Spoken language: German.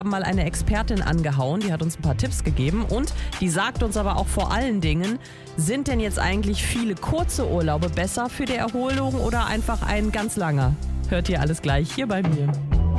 mal eine Expertin angehauen, die hat uns ein paar Tipps gegeben und die sagt uns aber auch vor allen Dingen, sind denn jetzt eigentlich viele kurze Urlaube besser für die Erholung oder einfach ein ganz langer? Hört ihr alles gleich hier bei mir.